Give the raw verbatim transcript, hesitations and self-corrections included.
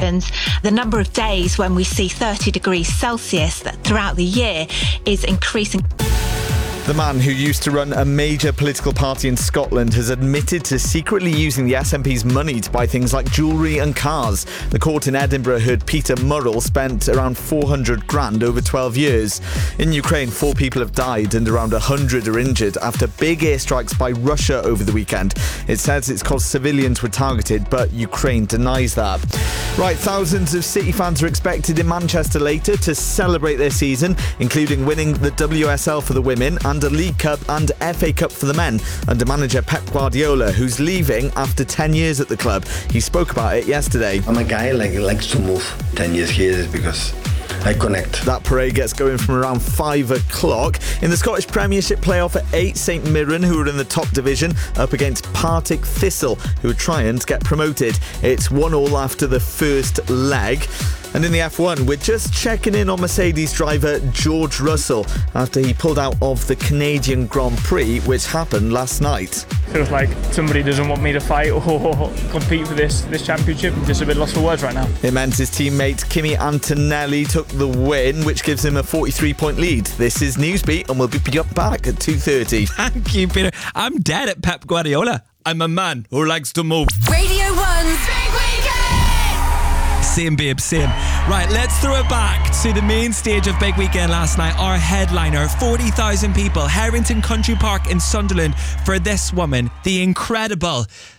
Netherlands. The number of days when we see thirty degrees Celsius throughout the year is increasing. The man who used to run a major political party in Scotland has admitted to secretly using the S N P's money to buy things like jewellery and cars. The court in Edinburgh heard Peter Murrell spent around four hundred grand over twelve years. In Ukraine, four people have died and around one hundred are injured after big airstrikes by Russia over the weekend. It says it's because civilians were targeted, but Ukraine denies that. Right, thousands of City fans are expected in Manchester later to celebrate their season, including winning the W S L for the women and a League Cup and F A Cup for the men, under manager Pep Guardiola, who's leaving after ten years at the club. He spoke about it yesterday. I'm a guy like likes to move. ten years here because I connect. That parade gets going from around five o'clock. In the Scottish Premiership playoff at eight, St Mirren, who are in the top division, up against Partick Thistle, who are trying to get promoted. It's one all after the first leg. And in the F one, we're just checking in on Mercedes driver George Russell after he pulled out of the Canadian Grand Prix, which happened last night. Feels like somebody doesn't want me to fight or compete for this this championship. I'm just a bit lost for words right now. It meant his teammate Kimi Antonelli took the win, which gives him a forty-three point lead. This is Newsbeat, and we'll be back at two thirty. Thank you, Peter. I'm dead at Pep Guardiola. I'm a man who likes to move. Radio One's Big Weekend! Same, babe, same. Right, let's throw it back to the main stage of Big Weekend last night. Our headliner, forty thousand people, Harrington Country Park in Sunderland, for this woman, the incredible